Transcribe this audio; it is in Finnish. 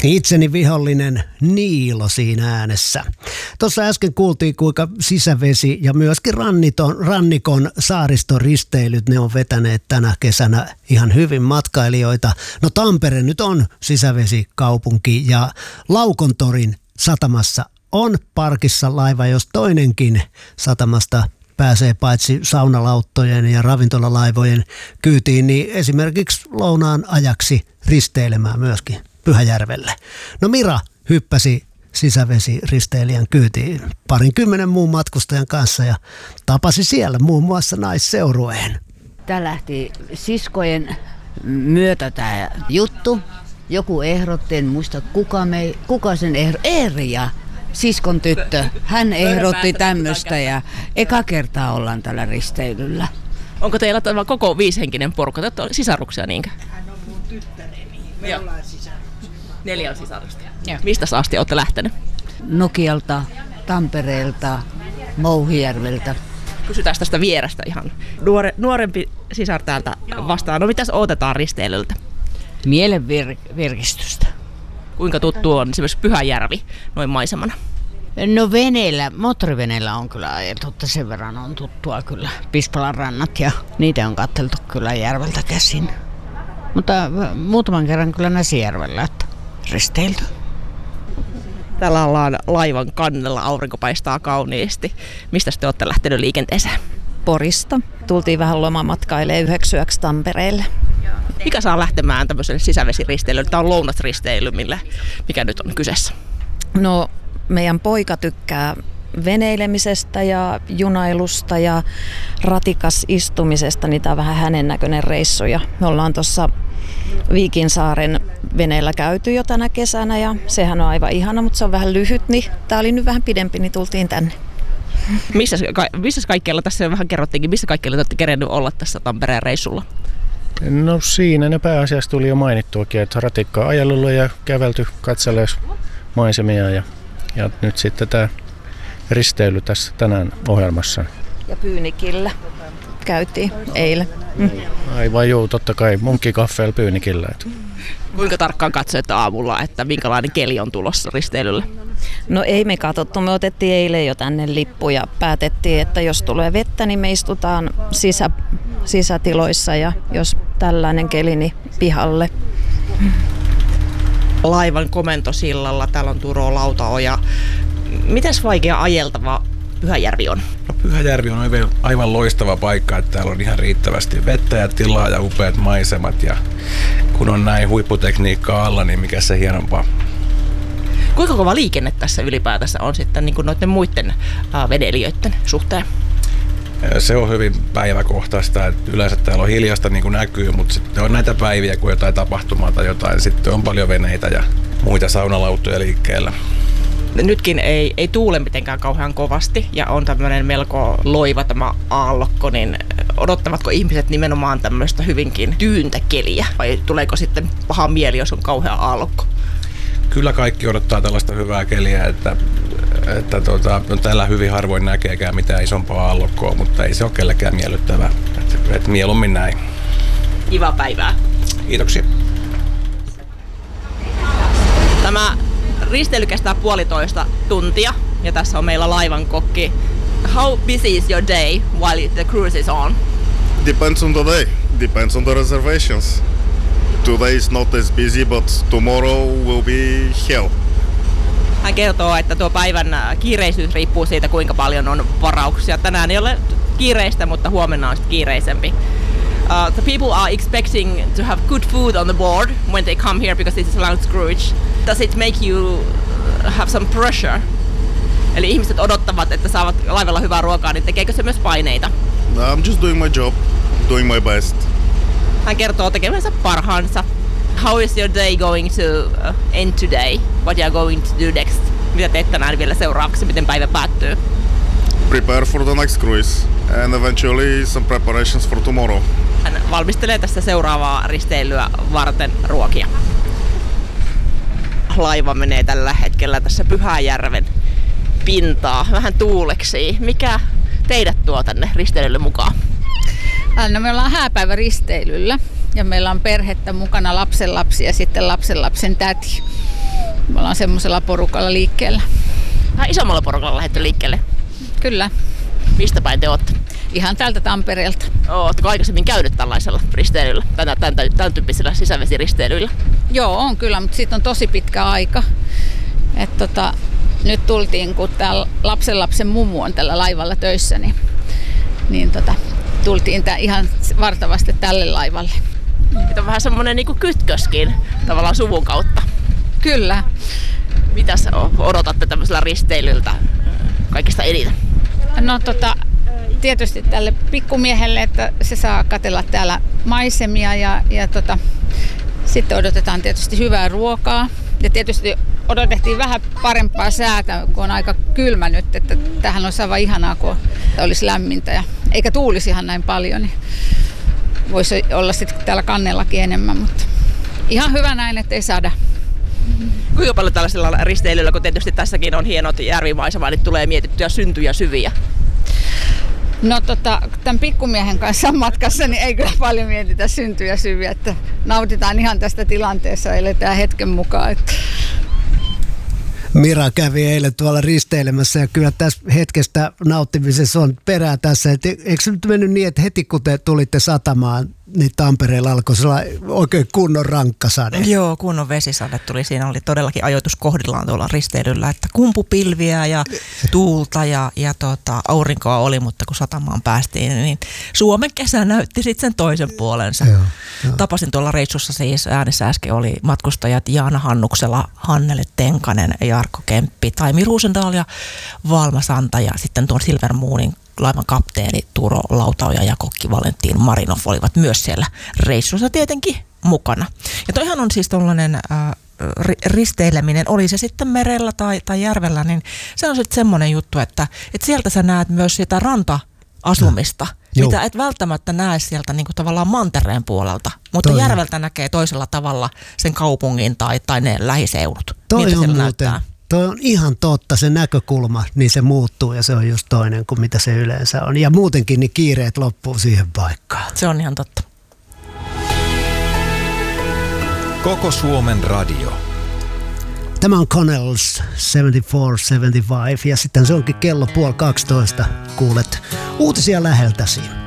Itseni vihollinen Niilo siinä äänessä. Tuossa äsken kuultiin, kuinka sisävesi ja myöskin rannikon saaristoristeilyt, ne on vetäneet tänä kesänä ihan hyvin matkailijoita. No Tampere nyt on sisävesikaupunki ja Laukontorin satamassa on parkissa laiva, jos toinenkin satamasta pääsee paitsi saunalauttojen ja ravintolalaivojen kyytiin, niin esimerkiksi lounaan ajaksi risteilemään myöskin Pyhäjärvelle. No Mira hyppäsi sisävesiristeilijän kyytiin 20 muun matkustajan kanssa ja tapasi siellä muun muassa naisseurueen. Tämä lähti siskojen myötä tämä juttu. Joku ehdotti, en muista kuka sen ehdotti. Eeria, siskon tyttö. Hän ehdotti tämmöistä ja eka kertaa ollaan tällä risteilyllä. Onko teillä tämä koko 5-henkinen porukka? Te olette sisaruksia niinkö? Hän on mun tyttäreni. Me ollaan sisaruksia. 4 on sisarusta. Mistä asti olette lähtenyt? Nokialta, Tampereelta, Mouhijärveltä. Kysytään tästä vierestä ihan. Nuorempi sisar täältä vastaan. No mitäs odotetaan risteilyltä? Mielen virkistystä. Kuinka tuttu on esimerkiksi Pyhäjärvi noin maisemana? No moottoriveneellä on kyllä ajeltu, että sen verran on tuttua kyllä Pispalan rannat ja niitä on katseltu kyllä järveltä käsin. Mutta muutaman kerran kyllä Näsijärvellä, että risteilty. Täällä ollaan laivan kannella, aurinko paistaa kauniisti. Mistä te olette lähtenyt liikenteeseen? Porista. Tultiin vähän lomamatkailemaan 9 yöksi Tampereelle. Mikä saa lähtemään tämmöiselle sisävesiristeilylle? Tämä on lounasristeily, mikä nyt on kyseessä. No, meidän poika tykkää veneilemisestä ja junailusta ja ratikas istumisesta, niin tämä on vähän hänen näköinen reissu. Ja me ollaan tuossa Viikinsaaren veneellä käyty jo tänä kesänä ja sehän on aivan ihana, mutta se on vähän lyhyt, niin tämä oli nyt vähän pidempi, niin tultiin tänne. Missä kaikkialla, tässä vähän kerrottiinkin, missä kaikkialla te olette kerennyt olla tässä Tampereen reissulla? No siinä ne pääasiassa tuli jo mainittuakin, että ratikkaa ajelulla ja kävelty katselee maisemia ja nyt sitten tämä risteily tässä tänään ohjelmassa. Ja Pyynikillä käytiin eilen. Aivan juu, totta kai munkkikaffeella Pyynikillä. Kuinka tarkkaan katsoitte aamulla, että minkälainen keli on tulossa risteilylle? No ei me katsottu, me otettiin eilen jo tänne lippu ja päätettiin, että jos tulee vettä, niin me istutaan sisätiloissa ja jos tällainen keli, niin pihalle. Laivan komentosillalla, täällä on Turo Lautaoja. Mites vaikea ajeltava Pyhäjärvi on? No, Pyhäjärvi on aivan loistava paikka, että täällä on ihan riittävästi vettä ja tilaa ja upeat maisemat. Ja kun on näin huipputekniikkaa alla, niin mikä se hienompaa. Kuinka kova liikenne tässä ylipäätänsä on sitten niin kuin noiden muiden veneilijöiden suhteen? Se on hyvin päiväkohtaista, että yleensä täällä on hiljasta niin kuin näkyy, mutta sitten on näitä päiviä, kun jotain tapahtumaa tai jotain, sitten on paljon veneitä ja muita saunalauttoja liikkeellä. Nytkin ei tuule mitenkään kauhean kovasti ja on tämmöinen melko loiva tämä aallokko, niin odottavatko ihmiset nimenomaan tämmöistä hyvinkin tyyntä keliä vai tuleeko sitten paha mieli, jos on kauhea aallokko? Kyllä kaikki odottaa tällaista hyvää keliä, että tällä hyvin harvoin näkeekään mitään isompaa aallokkoa, mutta ei se ole kellekään miellyttävää. Että mieluummin näin. Kivaa päivää. Kiitoksia. Tämä risteily kestää 1,5 tuntia ja tässä on meillä laivan kokki. How busy is your day while the cruise is on? Depends on the day. Depends on the reservations. Today is not as busy, but tomorrow will be hell. Hän kertoo, että tuo päivän kiireisyys riippuu siitä, kuinka paljon on varauksia. Tänään ei ole kiireistä, mutta huomenna on kiireisempi. The people are expecting to have good food on the board when they come here because this is lounge cruise. Does it make you have some pressure? Eli ihmiset odottavat, että saavat laivalla hyvää ruokaa, niin tekeekö se myös paineita? I'm just doing my job, doing my best. Hän kertoo tekemänsä parhaansa. How is your day going to end today? What you are going to do next? Mitä teet tänään vielä seuraavaksi? Miten päivä päättyy? Prepare for the next cruise and eventually some preparations for tomorrow. Hän valmistelee tässä seuraavaa risteilyä varten ruokia. Laiva menee tällä hetkellä tässä Pyhäjärven pintaa. Vähän tuuleksi. Mikä teidät tuo tänne risteilylle mukaan? No, me ollaan hääpäivä risteilyllä ja meillä on perhettä mukana, lapsenlapsi ja sitten lapsenlapsen täti. Me ollaan semmoisella porukalla liikkeellä. Vähän isommalla porukalla lähdetty liikkeelle. Kyllä. Mistä päin te olette? Ihan täältä Tampereelta. Oletteko aikaisemmin käynyt tällaisella risteilyllä, tämän tyyppisellä sisävesiristeilyllä? Joo, on kyllä, mutta siitä on tosi pitkä aika. Nyt tultiin, kun täällä lapsen mummu on tällä laivalla töissä, niin tultiin ihan vartavasti tälle laivalle. Tämä on vähän semmoinen niin kuin kytköskin tavallaan suvun kautta. Kyllä. Mitä odotatte tämmöisellä risteilyltä kaikista eniten? No tietysti tälle pikkumiehelle, että se saa katsella täällä maisemia ja sitten odotetaan tietysti hyvää ruokaa. Ja tietysti odotettiin vähän parempaa säätä, kun on aika kylmä nyt, että tämähän olisi aivan ihanaa, kun olisi lämmintä eikä tuulisi ihan näin paljon, niin voisi olla sitten täällä kannellakin enemmän, mutta ihan hyvä näin, ettei sada. Kuinka paljon tällaisella risteilyllä, kun tietysti tässäkin on hienot järvimaisemat, niin tulee mietittyjä syntyjä syviä? No tämän pikkumiehen kanssa matkassa niin ei kyllä paljon mietitä syntyjä syviä, että nautitaan ihan tästä tilanteessa, eletään hetken mukaan. Että. Mira kävi eilen tuolla risteilemässä ja kyllä tässä hetkestä nauttimisessa on perää tässä. Eikö se nyt mennyt niin, että heti kun te tulitte satamaan, niin Tampereella alkoi oikein kunnon rankkasade? Joo, kunnon vesisade tuli. Siinä oli todellakin ajoitus kohdillaan tuolla risteilyllä, että kumpupilviä ja tuulta ja aurinkoa oli, mutta kun satamaan päästiin, niin Suomen kesä näytti sitten sen toisen puolensa. Joo. Tapasin tuolla reissussa siis äänessä äsken oli matkustajat Jaana Hannuksela, Hannele Tenkanen, Jarkko Kemppi, Taimi Ruusendaal ja Valma Santa ja sitten tuon Silver Moonin laivan kapteeni Turo Lautaoja ja kokki Valentin Marinov olivat myös siellä reissussa tietenkin mukana. Ja toihan on siis tollainen risteileminen, oli se sitten merellä tai järvellä, niin se on sitten semmoinen juttu, että sieltä sä näet myös sitä ranta-asumista, mitä et välttämättä näe sieltä niin kuin tavallaan mantereen puolelta, mutta järveltä näkee toisella tavalla sen kaupungin tai ne lähiseudut. Miltä siellä näyttää? Toi on ihan totta, se näkökulma, niin se muuttuu ja se on just toinen kuin mitä se yleensä on. Ja muutenkin niin kiireet loppuu siihen paikkaan. Se on ihan totta. Koko Suomen radio. Tämä on Connells 7475 ja sitten se onkin kello 11:30. Kuulet uutisia läheltäsi.